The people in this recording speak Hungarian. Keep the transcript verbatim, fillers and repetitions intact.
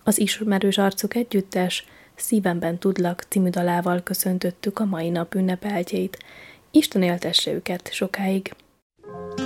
Az Ismerős Arcok Együttes Szívemben tudlak című dalával köszöntöttük a mai nap ünnepeltjeit. Isten éltesse őket sokáig!